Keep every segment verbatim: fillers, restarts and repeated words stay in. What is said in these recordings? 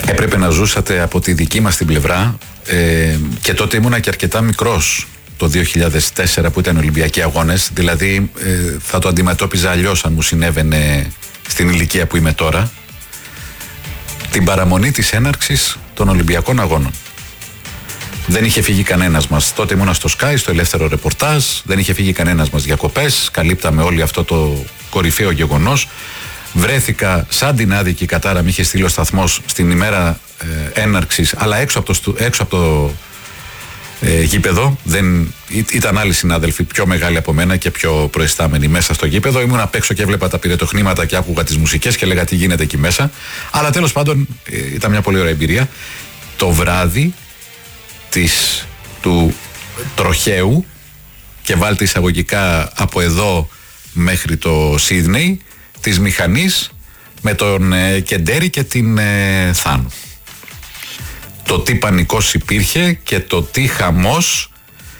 έπρεπε να ζούσατε από τη δική μας την πλευρά, ε, και τότε ήμουνα και αρκετά μικρός, το δύο χιλιάδες τέσσερα που ήταν Ολυμπιακοί Αγώνες, δηλαδή ε, θα το αντιμετώπιζα αλλιώς αν μου συνέβαινε στην ηλικία που είμαι τώρα, την παραμονή της έναρξης των Ολυμπιακών Αγώνων. Δεν είχε φύγει κανένας μας. Τότε ήμουνα στο Sky, στο ελεύθερο ρεπορτάζ. Δεν είχε φύγει κανένας μας διακοπές. Καλύπταμε όλοι αυτό το κορυφαίο γεγονός. Βρέθηκα σαν την άδικη κατάρα, με είχε στείλει ο σταθμός στην ημέρα ε, έναρξης, αλλά έξω από το, έξω από το ε, γήπεδο. Δεν, ή, ήταν άλλοι συνάδελφοι πιο μεγάλοι από μένα και πιο προαισθάμενοι μέσα στο γήπεδο. Ήμουν απ' έξω και έβλεπα τα πυρετοχνήματα και άκουγα τις μουσικές και έλεγα τι γίνεται εκεί μέσα. Αλλά τέλος πάντων ε, ήταν μια πολύ ωραία εμπειρία. Το βράδυ της, του τροχαίου, και βάλτε εισαγωγικά από εδώ μέχρι το Σίδνεϊ, της μηχανής με τον ε, Κεντέρι και την ε, Θάνου. Το τι πανικός υπήρχε και το τι χαμός,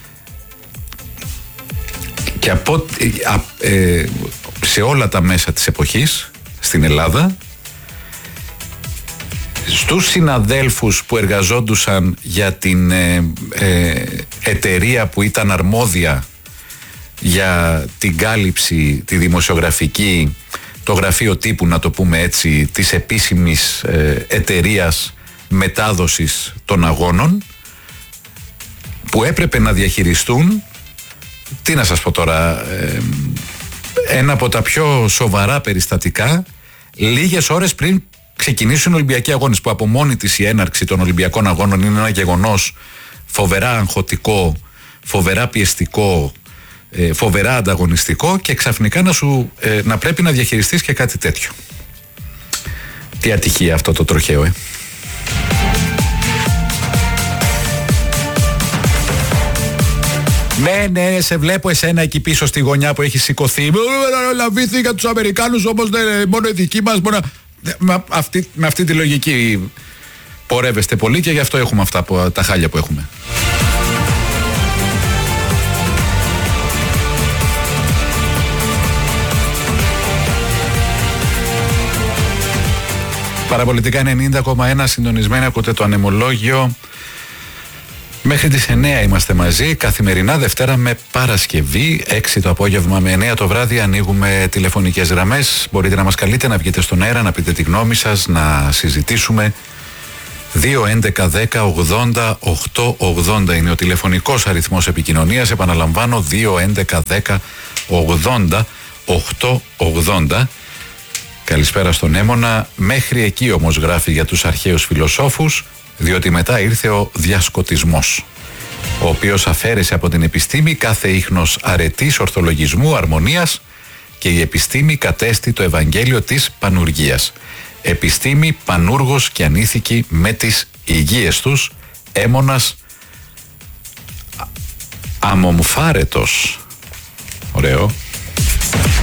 και από, ε, ε, σε όλα τα μέσα της εποχής στην Ελλάδα, στους συναδέλφους που εργαζόντουσαν για την ε, ε, εταιρεία που ήταν αρμόδια για την κάλυψη, τη δημοσιογραφική, το γραφείο τύπου, να το πούμε έτσι, της επίσημης ε, εταιρείας μετάδοσης των αγώνων, που έπρεπε να διαχειριστούν, τι να σας πω τώρα, ε, ένα από τα πιο σοβαρά περιστατικά λίγες ώρες πριν ξεκινήσουν οι Ολυμπιακοί Αγώνες, που από μόνη της η έναρξη των Ολυμπιακών Αγώνων είναι ένα γεγονός φοβερά αγχωτικό, φοβερά πιεστικό, ε, φοβερά ανταγωνιστικό, και ξαφνικά να, σου, ε, να πρέπει να διαχειριστείς και κάτι τέτοιο. Τι ατυχία αυτό το τροχαίο, ε. Ναι, ναι, σε βλέπω εσένα εκεί πίσω στη γωνιά που έχει σηκωθεί. Λαβήθη για τους Αμερικάνους, όμως δεν, μόνο οι δικοί μας. Μόνο... Με, αυτή, με αυτή τη λογική πορεύεστε πολύ, και γι' αυτό έχουμε αυτά που, τα χάλια που έχουμε. Παραπολιτικά ενενήντα κόμμα ένα συντονισμένα, ακούτε το Ανεμολόγιο. Μέχρι τις εννέα είμαστε μαζί, καθημερινά Δευτέρα με Παρασκευή, έξι το απόγευμα με εννέα το βράδυ. Ανοίγουμε τηλεφωνικές γραμμές, μπορείτε να μας καλείτε, να βγείτε στον αέρα, να πείτε τη γνώμη σας, να συζητήσουμε. Δύο έντεκα δέκα ογδόντα οκτακόσια ογδόντα είναι ο τηλεφωνικός αριθμός επικοινωνίας, επαναλαμβάνω, δύο έντεκα δέκα ογδόντα οκτακόσια ογδόντα. Καλησπέρα στον Έμονα. Μέχρι εκεί όμως γράφει για τους αρχαίους φιλοσόφους, διότι μετά ήρθε ο διασκοτισμός, ο οποίος αφαίρεσε από την επιστήμη κάθε ίχνος αρετής, ορθολογισμού, αρμονίας, και η επιστήμη κατέστη το Ευαγγέλιο της πανουργίας. Επιστήμη, πανούργος και ανήθικη με τις υγείες τους. Έμονας αμομφάρετος. Ωραίο.